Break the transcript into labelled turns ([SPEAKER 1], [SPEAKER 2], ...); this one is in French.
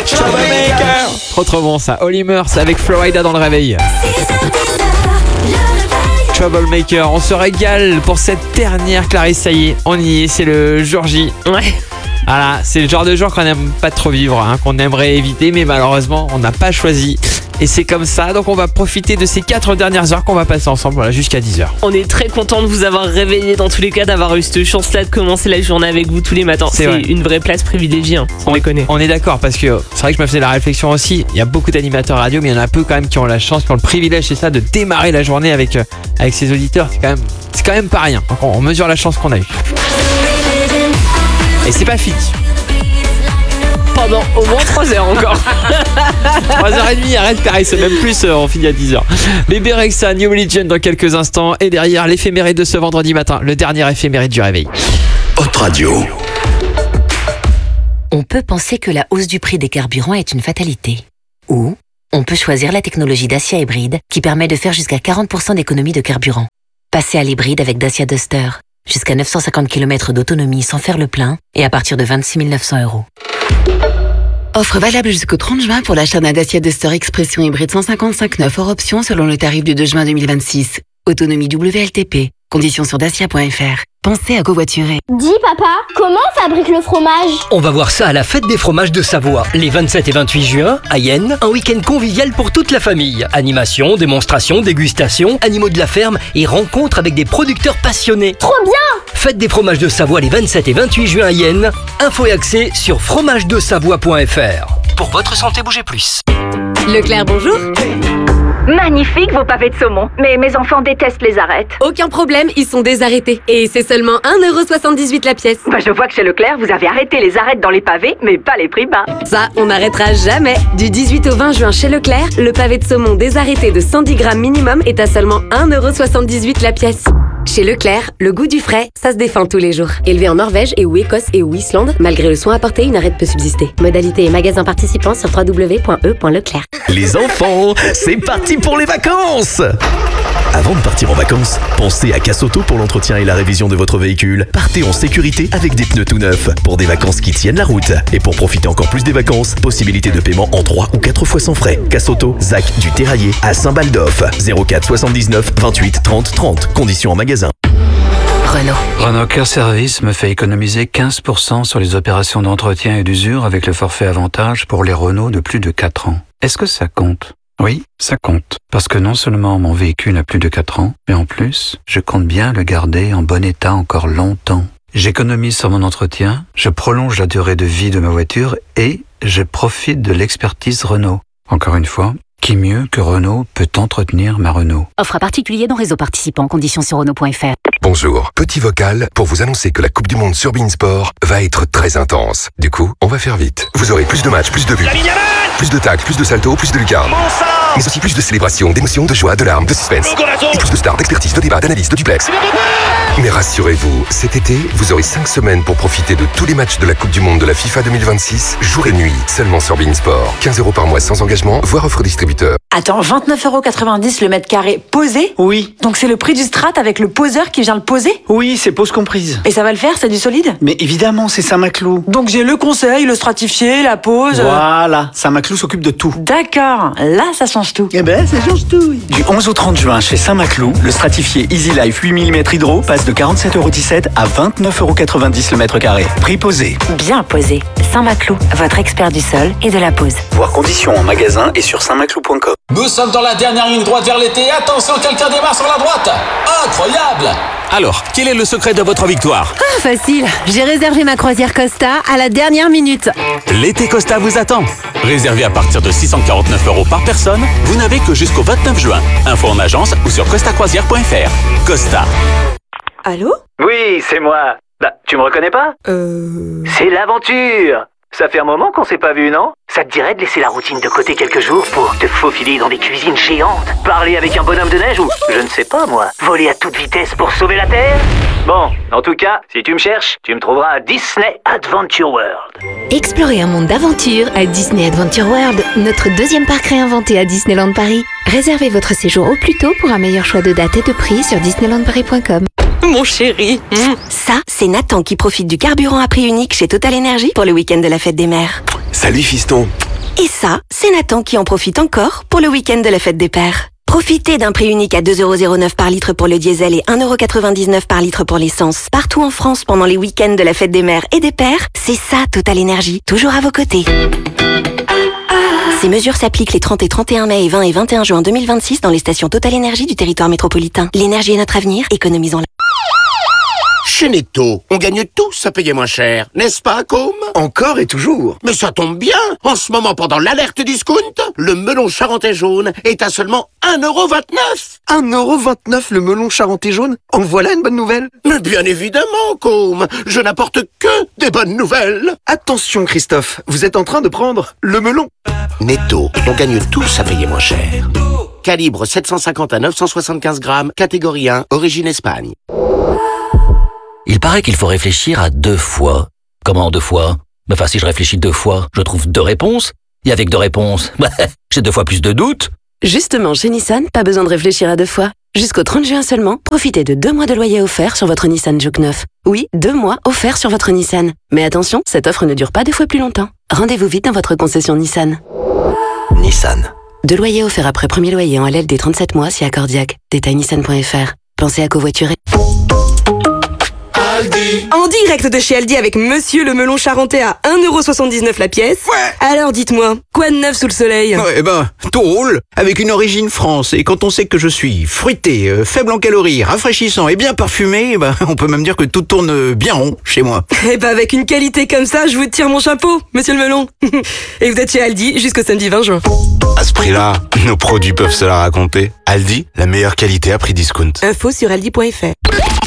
[SPEAKER 1] Troublemaker. Trop bon ça. Olimers avec Florida dans le réveil. Troublemaker, on se régale pour cette dernière Clarisse, ça y est, on y est, c'est le jour J.
[SPEAKER 2] Ouais.
[SPEAKER 1] Voilà, c'est le genre de jour qu'on n'aime pas trop vivre, qu'on aimerait éviter, mais malheureusement, on n'a pas choisi. Et c'est comme ça, donc on va profiter de ces 4 dernières heures qu'on va passer ensemble, voilà, jusqu'à 10h.
[SPEAKER 2] On est très content de vous avoir réveillé dans tous les cas, d'avoir eu cette chance-là de commencer la journée avec vous tous les matins. C'est une vraie place privilégiée, sans déconner.
[SPEAKER 1] On est d'accord, parce que c'est vrai que je me faisais la réflexion aussi, il y a beaucoup d'animateurs radio, mais il y en a peu quand même qui ont la chance, qui ont le privilège, c'est ça, de démarrer la journée avec ses auditeurs, c'est quand même pas rien. Donc on mesure la chance qu'on a eue. Et c'est pas fini.
[SPEAKER 2] Pendant au moins 3 heures encore.
[SPEAKER 1] 3h30, arrête Clarisse, même plus, on finit à 10h. Bébé Rexha, New Religion dans quelques instants. Et derrière, l'éphéméride de ce vendredi matin, le dernier éphéméride du réveil.
[SPEAKER 3] Hot Radio.
[SPEAKER 4] On peut penser que la hausse du prix des carburants est une fatalité. Ou on peut choisir la technologie Dacia Hybride qui permet de faire jusqu'à 40% d'économie de carburant. Passez à l'hybride avec Dacia Duster. Jusqu'à 950 km d'autonomie sans faire le plein et à partir de 26 900 €. Offre valable jusqu'au 30 juin pour l'achat d'un Dacia Duster Expression hybride 155 hors option selon le tarif du 2 juin 2026. Autonomie WLTP. Conditions sur dacia.fr. Pensez à covoiturer.
[SPEAKER 5] Dis papa, comment on fabrique le fromage?
[SPEAKER 6] On va voir ça à la fête des fromages de Savoie, les 27 et 28 juin, à Yenne, un week-end convivial pour toute la famille. Animation, démonstration, dégustation, animaux de la ferme et rencontres avec des producteurs passionnés.
[SPEAKER 5] Trop bien!
[SPEAKER 6] Fête des fromages de Savoie les 27 et 28 juin à Yenne. Info et accès sur fromagedesavoie.fr. Pour votre santé, bougez plus.
[SPEAKER 7] Leclerc, bonjour.
[SPEAKER 8] Magnifique vos pavés de saumon, mais mes enfants détestent les arêtes.
[SPEAKER 7] Aucun problème, ils sont désarrêtés. Et c'est seulement 1,78 € la pièce.
[SPEAKER 8] Bah je vois que chez Leclerc, vous avez arrêté les arêtes dans les pavés, mais pas les prix bas.
[SPEAKER 7] Ça, on n'arrêtera jamais. Du 18 au 20 juin chez Leclerc, le pavé de saumon désarrêté de 110 grammes minimum est à seulement 1,78 € la pièce. Chez Leclerc, le goût du frais, ça se défend tous les jours. Élevé en Norvège et ou Écosse et ou Islande, malgré le soin apporté, une arête peut subsister. Modalité et magasin participants sur www.e.leclerc.
[SPEAKER 3] Les enfants, c'est parti pour les vacances! Avant de partir en vacances, pensez à Cassauto pour l'entretien et la révision de votre véhicule. Partez en sécurité avec des pneus tout neufs pour des vacances qui tiennent la route. Et pour profiter encore plus des vacances, possibilité de paiement en 3 ou 4 fois sans frais. Cassauto, ZAC du Terraillé à Saint-Baldoff. 04 79 28 30 30. Conditions en magasin.
[SPEAKER 9] Renault Care Service me fait économiser 15% sur les opérations d'entretien et d'usure avec le forfait avantage pour les Renault de plus de 4 ans. Est-ce que ça compte? Oui, ça compte. Parce que non seulement mon véhicule a plus de 4 ans, mais en plus, je compte bien le garder en bon état encore longtemps. J'économise sur mon entretien, je prolonge la durée de vie de ma voiture et je profite de l'expertise Renault. Encore une fois, qui mieux que Renault peut entretenir ma Renault?
[SPEAKER 4] Offre à particulier dans réseau participant. Conditions sur Renault.fr.
[SPEAKER 10] Bonjour, petit vocal pour vous annoncer que la Coupe du Monde sur Beansport va être très intense. Du coup, on va faire vite. Vous aurez plus de matchs, plus de buts, plus de tacles, plus de saltos, plus de lucarnes. Mais aussi plus de célébrations, d'émotions, de joie, de larmes, de suspense. Et plus de stars, d'expertise, de débats, d'analyse, de duplex. Mais rassurez-vous, cet été, vous aurez 5 semaines pour profiter de tous les matchs de la Coupe du Monde de la FIFA 2026, jour et nuit, seulement sur Beansport. 15 € par mois sans engagement, voire offre distributeur.
[SPEAKER 11] Attends, 29,90 € le mètre carré posé?
[SPEAKER 12] Oui.
[SPEAKER 11] Donc c'est le prix du strat avec le poseur qui vient le poser?
[SPEAKER 12] Oui, c'est pose comprise.
[SPEAKER 11] Et ça va le faire, c'est du solide?
[SPEAKER 12] Mais évidemment, c'est Saint-Maclou.
[SPEAKER 11] Donc j'ai le conseil, le stratifié, la pose...
[SPEAKER 12] Voilà, Saint-Maclou s'occupe de tout.
[SPEAKER 11] D'accord, là ça change tout.
[SPEAKER 12] Eh ben, ça change tout, oui. Du 11 au 30 juin, chez Saint-Maclou, le stratifié Easy Life 8 mm hydro passe de 47,17 € à 29,90 € le mètre carré. Prix posé.
[SPEAKER 11] Bien posé. Saint-Maclou, votre expert du sol et de la pose.
[SPEAKER 12] Voir conditions en magasin et sur saintmaclou.com.
[SPEAKER 13] Nous sommes dans la dernière ligne droite vers l'été. Attention, quelqu'un démarre sur la droite. Incroyable!
[SPEAKER 3] Alors, quel est le secret de votre victoire?
[SPEAKER 7] Ah, facile. J'ai réservé ma croisière Costa à la dernière minute.
[SPEAKER 3] L'été Costa vous attend. Réservé à partir de 649 € par personne, vous n'avez que jusqu'au 29 juin. Info en agence ou sur costacroisière.fr. Costa.
[SPEAKER 11] Allô?
[SPEAKER 14] Oui, c'est moi. Bah, tu me reconnais pas? C'est l'aventure. Ça fait un moment qu'on s'est pas vu, non? Ça te dirait de laisser la routine de côté quelques jours pour te faufiler dans des cuisines géantes, parler avec un bonhomme de neige ou, je ne sais pas moi, voler à toute vitesse pour sauver la Terre? Bon, en tout cas, si tu me cherches, tu me trouveras à Disney Adventure World.
[SPEAKER 4] Explorez un monde d'aventure à Disney Adventure World, notre deuxième parc réinventé à Disneyland Paris. Réservez votre séjour au plus tôt pour un meilleur choix de date et de prix sur disneylandparis.com.
[SPEAKER 2] Mon chéri.
[SPEAKER 4] Ça, c'est Nathan qui profite du carburant à prix unique chez Total Energy pour le week-end de la fête des mères.
[SPEAKER 10] Salut fiston.
[SPEAKER 15] Et ça, c'est Nathan qui en profite encore pour le week-end de la fête des pères. Profitez d'un prix unique à 2,09€ par litre pour le diesel et 1,99€ par litre pour l'essence. Partout en France pendant les week-ends de la fête des mères et des pères, c'est ça Total Énergie, toujours à vos côtés. Ces mesures s'appliquent les 30 et 31 mai et 20 et 21 juin 2026 dans les stations Total Énergie du territoire métropolitain. L'énergie est notre avenir, économisons-la.
[SPEAKER 16] Chez Netto, on gagne tous à payer moins cher, n'est-ce pas, Côme?
[SPEAKER 17] Encore et toujours.
[SPEAKER 16] Mais ça tombe bien. En ce moment, pendant l'alerte discount, le melon charentais jaune est à seulement 1,29€.
[SPEAKER 17] 1,29€ le melon charentais jaune? En voilà une bonne nouvelle.
[SPEAKER 16] Mais bien évidemment, Côme. Je n'apporte que des bonnes nouvelles.
[SPEAKER 17] Attention, Christophe, vous êtes en train de prendre le melon.
[SPEAKER 16] Netto, on gagne tous à payer moins cher. Calibre 750 à 975 grammes, catégorie 1, origine Espagne.
[SPEAKER 18] Il paraît qu'il faut réfléchir à 2 fois. Comment 2 fois? Enfin, si je réfléchis 2 fois, je trouve 2 réponses. Et avec 2 réponses, j'ai 2 fois plus de doutes.
[SPEAKER 7] Justement, chez Nissan, pas besoin de réfléchir à 2 fois. Jusqu'au 30 juin seulement, profitez de 2 mois de loyer offert sur votre Nissan Juke 9. Oui, 2 mois offerts sur votre Nissan. Mais attention, cette offre ne dure pas 2 fois plus longtemps. Rendez-vous vite dans votre concession Nissan.
[SPEAKER 18] Nissan.
[SPEAKER 7] 2 loyers offerts après premier loyer en LL des 37 mois si accordiaque. Détail nissan.fr. Pensez à covoiturer.
[SPEAKER 15] En direct de chez Aldi avec Monsieur le melon charentais à 1,79€ la pièce.
[SPEAKER 17] Ouais.
[SPEAKER 15] Alors dites-moi, quoi de neuf sous le soleil?
[SPEAKER 17] Ouais, tout roule, avec une origine France. Et quand on sait que je suis fruité, faible en calories, rafraîchissant et bien parfumé, on peut même dire que tout tourne bien rond chez moi.
[SPEAKER 15] Et avec une qualité comme ça, je vous tire mon chapeau, Monsieur le melon. Et vous êtes chez Aldi jusqu'au samedi 20 juin.
[SPEAKER 19] À ce prix-là, nos produits peuvent se la raconter. Aldi, la meilleure qualité à prix discount.
[SPEAKER 15] Info sur aldi.fr.